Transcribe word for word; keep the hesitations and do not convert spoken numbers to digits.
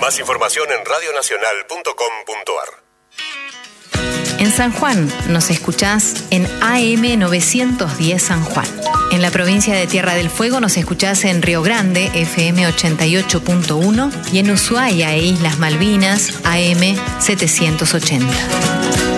Más información en radio nacional punto com punto a r. En San Juan nos escuchás en A M novecientos diez San Juan. En la provincia de Tierra del Fuego nos escuchás en Río Grande, F M ochenta y ocho punto uno, y en Ushuaia e Islas Malvinas, A M setecientos ochenta.